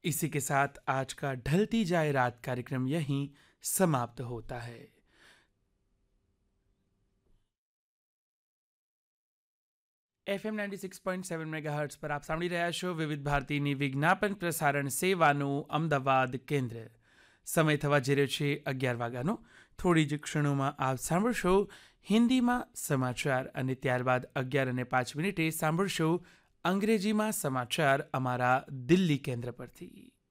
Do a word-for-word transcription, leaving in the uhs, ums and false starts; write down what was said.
इसी के साथ आज का ढलती जाए रात कार्यक्रम यहीं समाप्त होता है। FM ninety six point seven megahertz પર આપ સાંભળી રહ્યા છો વિવિધ ભારતીની વિજ્ઞાપન પ્રસારણ સેવાનું અમદાવાદ કેન્દ્ર। સમય થવા જઈ રહ્યો છે અગિયાર વાગ્યાનો। થોડી જ ક્ષણોમાં આપ સાંભળશો હિન્દીમાં સમાચાર અને ત્યારબાદ અગિયાર અને પાંચ મિનિટે સાંભળશો અંગ્રેજીમાં સમાચાર અમારા દિલ્હી કેન્દ્ર પરથી।